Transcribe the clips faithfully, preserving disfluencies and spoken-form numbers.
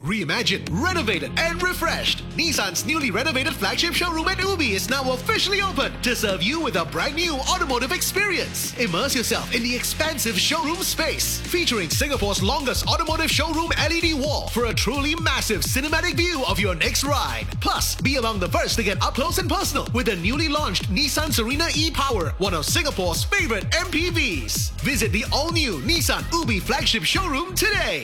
Reimagined, renovated, and refreshed. Nissan's newly renovated flagship showroom at Ubi is now officially open to serve you with a brand new automotive experience. Immerse yourself in the expansive showroom space, featuring Singapore's longest automotive showroom L E D wall for a truly massive cinematic view of your next ride. Plus, be among the first to get up close and personal with the newly launched Nissan Serena e-Power, one of Singapore's favorite M P Vs. Visit the all-new Nissan Ubi flagship showroom today.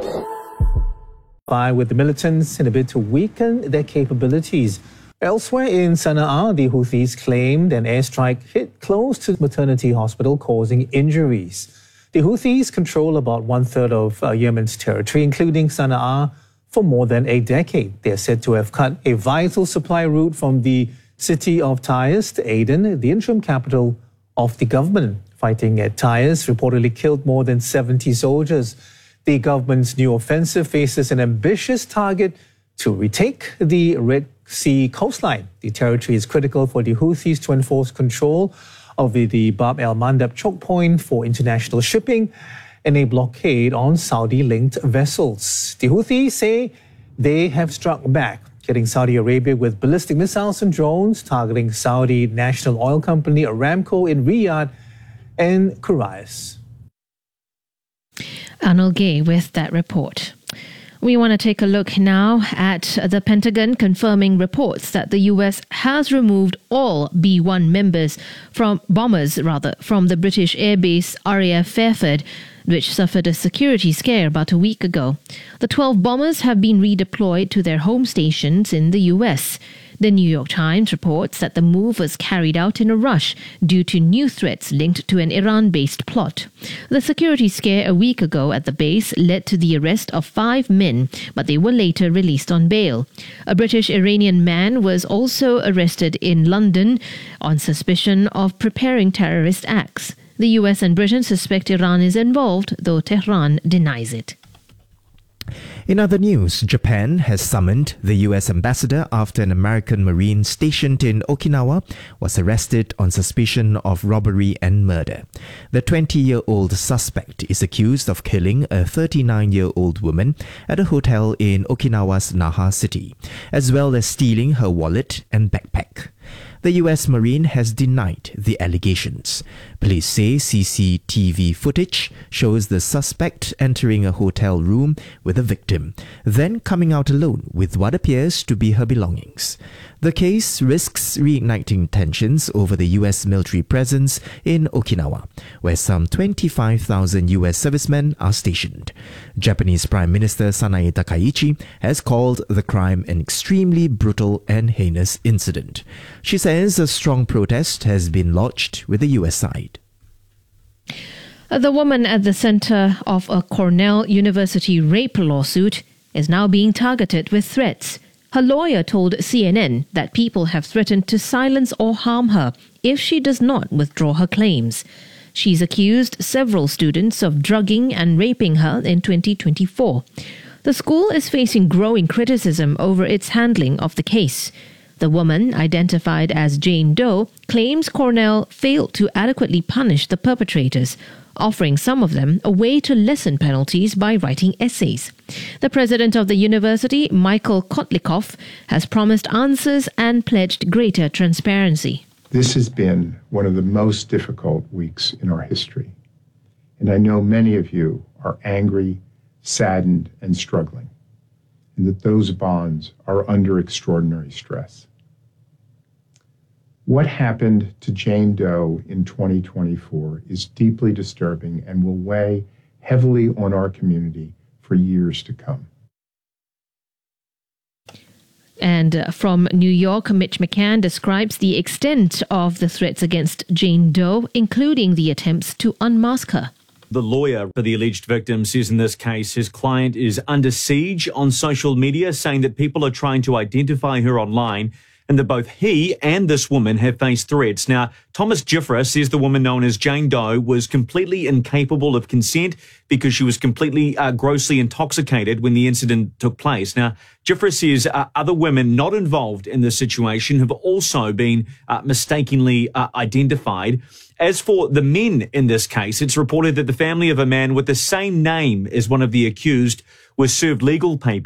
By with the militants in a bid to weaken their capabilities. Elsewhere in Sana'a, the Houthis claimed an airstrike hit close to the maternity hospital, causing injuries. The Houthis control about one-third of uh, Yemen's territory, including Sana'a, for more than a decade. They are said to have cut a vital supply route from the city of Taiz to Aden, the interim capital of the government. Fighting at Taiz reportedly killed more than seventy soldiers. The government's new offensive faces an ambitious target to retake the Red Sea coastline. The territory is critical for the Houthis to enforce control of the, the Bab el-Mandab choke point for international shipping and a blockade on Saudi-linked vessels. The Houthis say they have struck back, hitting Saudi Arabia with ballistic missiles and drones, targeting Saudi national oil company Aramco in Riyadh and Quraysh. Arnold Gay with that report. We want to take a look now at the Pentagon confirming reports that the U S has removed all B one members from bombers rather from the British airbase R A F Fairford, which suffered a security scare about a week ago. The twelve bombers have been redeployed to their home stations in the U S. The New York Times reports that the move was carried out in a rush due to new threats linked to an Iran-based plot. The security scare a week ago at the base led to the arrest of five men, but they were later released on bail. A British-Iranian man was also arrested in London on suspicion of preparing terrorist acts. The U S and Britain suspect Iran is involved, though Tehran denies it. In other news, Japan has summoned the U S ambassador after an American Marine stationed in Okinawa was arrested on suspicion of robbery and murder. The twenty-year-old suspect is accused of killing a thirty-nine-year-old woman at a hotel in Okinawa's Naha City, as well as stealing her wallet and backpack. The U S Marine has denied the allegations. Police say C C T V footage shows the suspect entering a hotel room with a victim, then coming out alone with what appears to be her belongings. The case risks reigniting tensions over the U S military presence in Okinawa, where some twenty-five thousand U S servicemen are stationed. Japanese Prime Minister Sanae Takaichi has called the crime an extremely brutal and heinous incident. She says a strong protest has been lodged with the U S side. The woman at the center of a Cornell University rape lawsuit is now being targeted with threats. Her lawyer told C N N that people have threatened to silence or harm her if she does not withdraw her claims. She's accused several students of drugging and raping her in twenty twenty-four. The school is facing growing criticism over its handling of the case. The woman, identified as Jane Doe, claims Cornell failed to adequately punish the perpetrators, offering some of them a way to lessen penalties by writing essays. The president of the university, Michael Kotlikoff, has promised answers and pledged greater transparency. This has been one of the most difficult weeks in our history, and I know many of you are angry, saddened, and struggling, and that those bonds are under extraordinary stress. What happened to Jane Doe in twenty twenty-four is deeply disturbing and will weigh heavily on our community for years to come. And uh, from New York, Mitch McCann describes the extent of the threats against Jane Doe, including the attempts to unmask her. The lawyer for the alleged victim says in this case his client is under siege on social media, saying that people are trying to identify her online and that both he and this woman have faced threats. Now, Thomas Giffra says the woman known as Jane Doe was completely incapable of consent because she was completely uh, grossly intoxicated when the incident took place. Now, Giffra says uh, other women not involved in this situation have also been uh, mistakenly uh, identified. As for the men in this case, it's reported that the family of a man with the same name as one of the accused was served legal papers